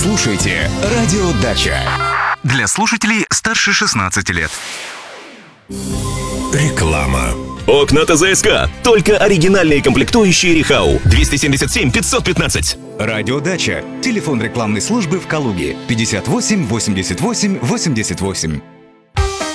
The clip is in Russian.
Слушайте «Радио Дача». Для слушателей старше 16 лет. Реклама. Окна ТЗСК. Только оригинальные комплектующие Рихау. 277 515. «Радио Дача». Телефон рекламной службы в Калуге 58 88 88.